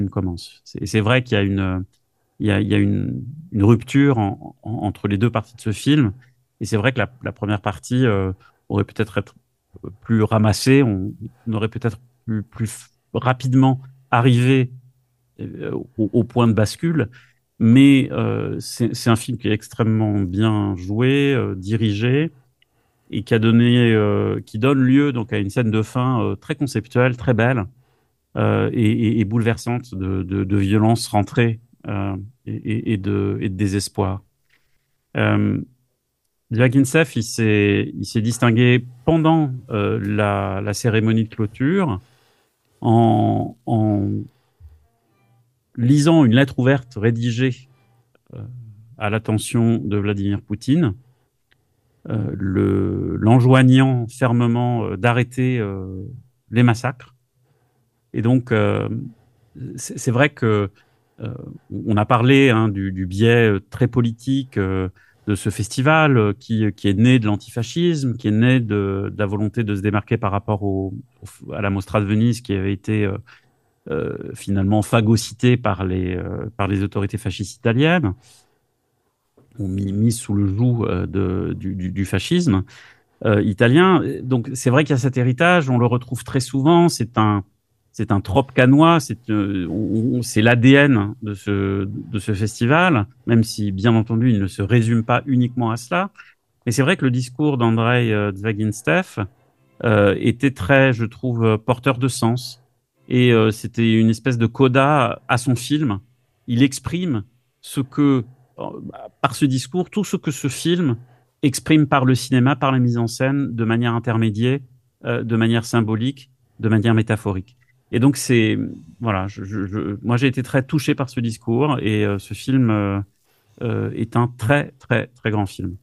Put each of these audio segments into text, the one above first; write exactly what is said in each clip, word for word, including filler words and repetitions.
commence. C'est, c'est vrai qu'il y a une, il y a, il y a une, une rupture en, en, entre les deux parties de ce film. Et c'est vrai que la, la première partie euh, aurait peut-être être plus ramassée. On, on aurait peut-être plus, plus rapidement arrivé euh, au, au point de bascule. Mais euh, c'est, c'est un film qui est extrêmement bien joué, euh, dirigé, et qui a donné, euh, qui donne lieu donc à une scène de fin euh, très conceptuelle, très belle. Euh, et, et, et bouleversante de, de, de violence rentrée euh, et, et, de, et de désespoir. Euh, Zvyaginsev, il s'est, il s'est distingué pendant euh, la, la cérémonie de clôture en, en lisant une lettre ouverte rédigée euh, à l'attention de Vladimir Poutine, euh, le, l'enjoignant fermement euh, d'arrêter euh, les massacres. Et donc, euh, c'est, c'est vrai que euh, on a parlé hein, du, du biais très politique euh, de ce festival euh, qui, qui est né de l'antifascisme, qui est né de, de la volonté de se démarquer par rapport au, au, à la Mostra de Venise, qui avait été euh, euh, finalement phagocytée par les, euh, par les autorités fascistes italiennes, ou mis, mis sous le joug euh, de, du, du, du fascisme euh, italien. Donc c'est vrai qu'il y a cet héritage, on le retrouve très souvent, c'est un C'est un trope cannois, c'est euh, on, c'est l'A D N de ce de ce festival, même si bien entendu il ne se résume pas uniquement à cela. Mais c'est vrai que le discours d'Andrei euh, Zvyaginstev euh, était très, je trouve, porteur de sens. Et euh, c'était une espèce de coda à son film. Il exprime ce que, euh, par ce discours, tout ce que ce film exprime par le cinéma, par la mise en scène, de manière intermédiaire, euh, de manière symbolique, de manière métaphorique. Et donc c'est voilà, je, je, je, moi j'ai été très touché par ce discours et euh, ce film euh, euh, est un très très très grand film.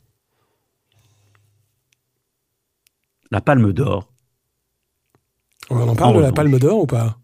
La Palme d'Or. On en parle en de la Palme d'Or ou pas?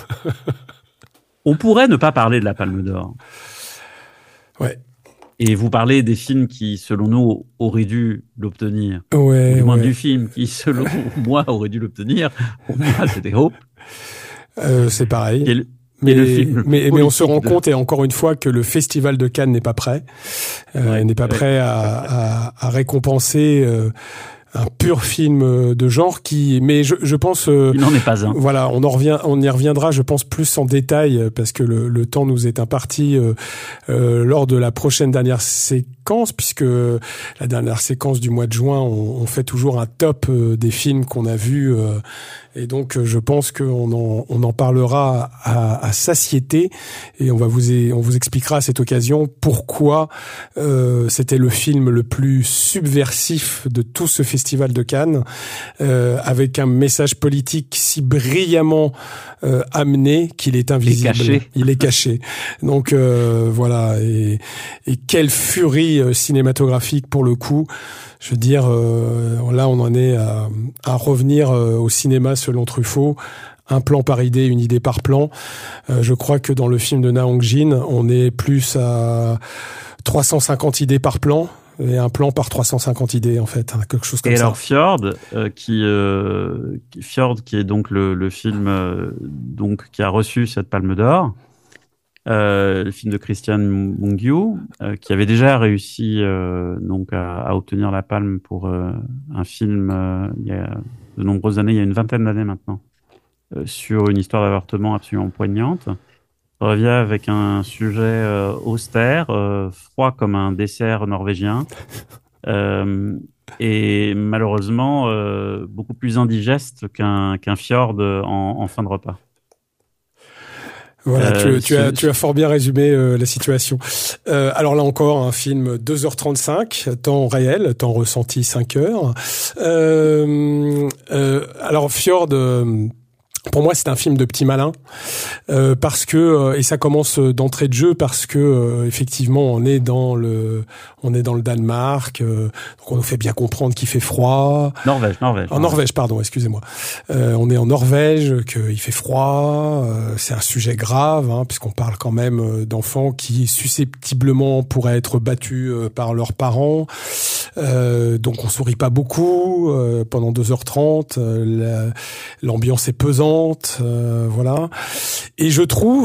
On pourrait ne pas parler de la Palme d'Or. Ouais. Et vous parlez des films qui, selon nous, auraient dû l'obtenir. Ouais. Ou du moins ouais. du film qui, selon moi, aurait dû l'obtenir. Pour moi, c'était Hope. Euh, c'est pareil. Et le, mais, et le film mais, mais on se rend de... compte, et encore une fois, que le Festival de Cannes n'est pas prêt. Euh, ouais, n'est pas ouais, prêt à, à, à récompenser... Euh, un pur film de genre qui, mais je, je pense, euh, il n'en est pas un. Voilà, on en revient, on y reviendra, je pense, plus en détail parce que le, le temps nous est imparti euh, euh, lors de la prochaine dernière séquence, puisque la dernière séquence du mois de juin, on, on fait toujours un top euh, des films qu'on a vus, euh, et donc je pense qu'on en, on en parlera à, à satiété, et on va vous, on vous expliquera à cette occasion pourquoi euh, c'était le film le plus subversif de tout ce festival. Festival de Cannes, euh, avec un message politique si brillamment euh, amené qu'il est invisible. Il est caché. Il est caché. Donc euh, voilà, et, et quelle furie euh, cinématographique pour le coup. Je veux dire, euh, là on en est à, à revenir euh, au cinéma selon Truffaut. Un plan par idée, une idée par plan. Euh, je crois que dans le film de Na Hong-jin, on est plus à trois cent cinquante idées par plan. Et un plan par trois cent cinquante idées, en fait, hein, quelque chose comme ça. Et alors Fjord, euh, qui euh, Fjord, qui est donc le, le film euh, donc qui a reçu cette Palme d'Or, euh, le film de Christian Mungiu, euh, qui avait déjà réussi euh, donc à, à obtenir la Palme pour euh, un film euh, il y a de nombreuses années, il y a une vingtaine d'années maintenant, euh, sur une histoire d'avortement absolument poignante. Revient avec un sujet euh, austère, euh, froid comme un dessert norvégien, euh, et malheureusement euh, beaucoup plus indigeste qu'un qu'un fjord en, en fin de repas. Voilà, euh, tu, tu, ce... as, tu as fort bien résumé euh, la situation. Euh, alors là encore, un film deux heures trente-cinq, temps réel, temps ressenti cinq heures. Euh, euh, alors Fjord... Euh, Pour moi, c'est un film de petit malin euh, parce que euh, et ça commence d'entrée de jeu parce que euh, effectivement, on est dans le on est dans le Danemark, euh, donc on nous fait bien comprendre qu'il fait froid. Norvège, Norvège. En Norvège, pardon, excusez-moi. Euh, on est en Norvège, qu'il fait froid. Euh, c'est un sujet grave, hein, puisqu'on parle quand même d'enfants qui susceptiblement pourraient être battus euh, par leurs parents. Euh, donc on sourit pas beaucoup euh, pendant deux heures trente. Euh, la, l'ambiance est pesante. Euh, voilà. Et je trouve